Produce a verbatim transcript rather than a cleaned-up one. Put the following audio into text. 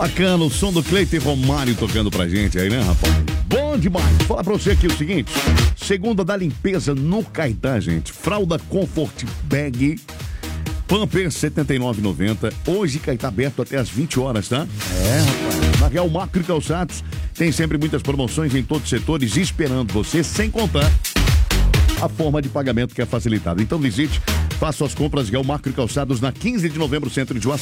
Bacana, o som do Cleiton Romário tocando pra gente aí, né, rapaz? Bom demais. Fala pra você aqui o seguinte: segunda da limpeza no Caetá, gente. Fralda Comfort Bag Pamper setenta e nove reais e noventa centavos. Hoje Caetá aberto até as vinte horas, tá? É, rapaz. Na Real Macro e Calçados tem sempre muitas promoções em todos os setores esperando você, sem contar a forma de pagamento que é facilitada. Então visite, faça suas compras Real Macro e Calçados na quinze de novembro, centro de Juazeiro.